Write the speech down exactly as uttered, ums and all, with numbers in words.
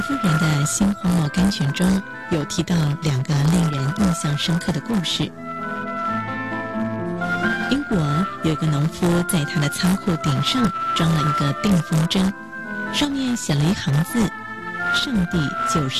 夫人的新荒漠甘泉中有提到两个令人印象深刻的故事。英国有个农夫在他的仓库顶上装了一个电风筝，上面写了一行字：上帝就是